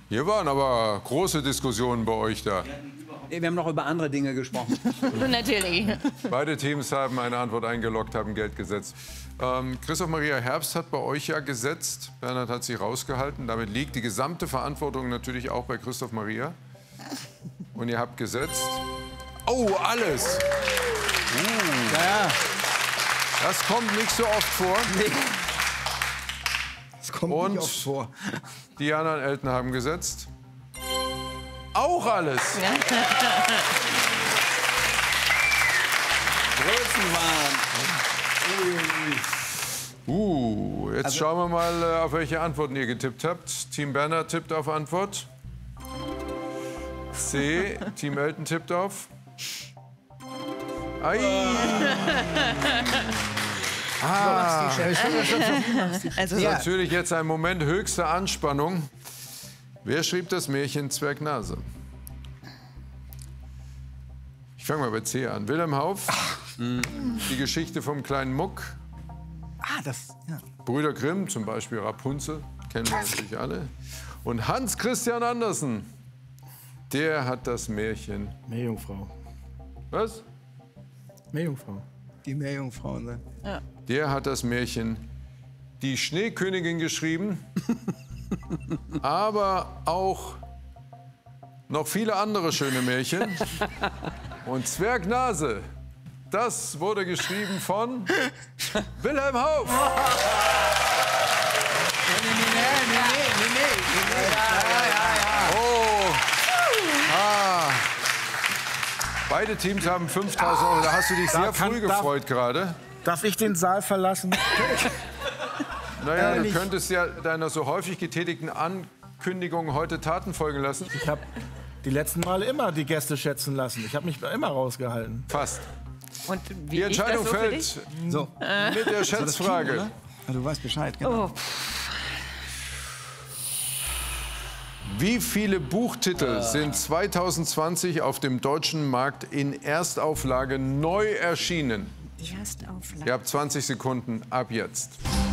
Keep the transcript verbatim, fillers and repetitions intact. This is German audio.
Hier waren aber große Diskussionen bei euch da. Wir haben noch über andere Dinge gesprochen. Natürlich. Beide Teams haben eine Antwort eingeloggt, haben Geld gesetzt. Ähm, Christoph Maria Herbst hat bei euch ja gesetzt. Bernhard hat sich rausgehalten. Damit liegt die gesamte Verantwortung natürlich auch bei Christoph Maria. Und ihr habt gesetzt. Oh, alles! Uh. Ja. Das kommt nicht so oft vor. Nee. Das kommt Und nicht oft vor. Diana und Elton haben gesetzt. Auch alles. Größenwahn. Uh, jetzt Also, schauen wir mal, äh, auf welche Antworten ihr getippt habt. Team Bernhard tippt auf Antwort. C. Team Elton tippt auf. Ei. Ah. Also, Ja. Natürlich jetzt ein Moment höchster Anspannung. Wer schrieb das Märchen Zwergnase? Ich fange mal bei C an. Wilhelm Hauff. Die Geschichte vom kleinen Muck. Ah, das. Ja. Brüder Grimm, zum Beispiel Rapunzel, kennen wir natürlich alle. Und Hans Christian Andersen, der hat das Märchen. Meerjungfrau. Was? Meerjungfrau. Die Meerjungfrauen. Ne? ja. Der hat das Märchen Die Schneekönigin geschrieben, aber auch noch viele andere schöne Märchen. Und Zwergnase, das wurde geschrieben von Wilhelm Hauff. Nee, nee, nee, nee, nee, nee. Ja, ja, ja. Oh. Ah. Beide Teams haben fünftausend Euro. Da hast du dich sehr kann- früh darf- gefreut gerade. Darf ich den Saal verlassen? Naja, du Ehrlich? könntest ja deiner so häufig getätigten Ankündigung heute Taten folgen lassen. Ich habe die letzten Male immer die Gäste schätzen lassen. Ich habe mich immer rausgehalten. Fast. Und wie Die ist das Entscheidung so für fällt dich? So. mit der Schätzfrage. Kino, ne? Ja, du weißt Bescheid, genau. Oh, Wie viele Buchtitel sind zweitausendzwanzig auf dem deutschen Markt in Erstauflage neu erschienen? Erstauflage. Ihr habt zwanzig Sekunden ab jetzt.